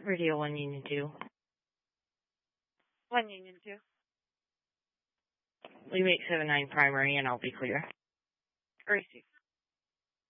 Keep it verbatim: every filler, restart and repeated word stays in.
Radio one Union two. one Union two. We make seven nine primary and I'll be clear. Receive.